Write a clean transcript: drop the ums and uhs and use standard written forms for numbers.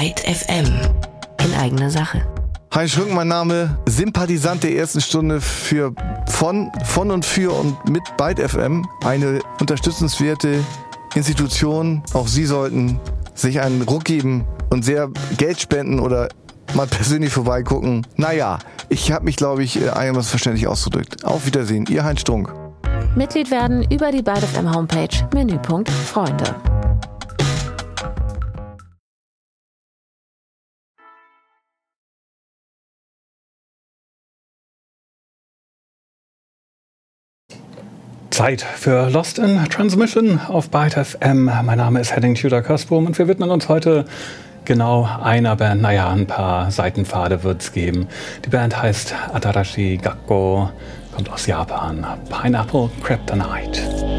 Byte FM. In eigener Sache. Heinz Schrünk, mein Name, Sympathisant der ersten Stunde von und für und mit Byte FM. Eine unterstützenswerte Institution. Auch Sie sollten sich einen Ruck geben und sehr Geld spenden oder mal persönlich vorbeigucken. Naja, ich habe mich, glaube ich, einigermaßen verständlich ausgedrückt. Auf Wiedersehen, Ihr Heinz Strunk. Mitglied werden über die Byte FM Homepage, Menüpunkt Freunde. Zeit für Lost in Transmission auf Byte FM. Mein Name ist Henning Tudor-Köstrom und wir widmen uns heute genau einer Band. Naja, ein paar Seitenpfade wird es geben. Die Band heißt Atarashi Gakko, kommt aus Japan. Pineapple Kryptonite.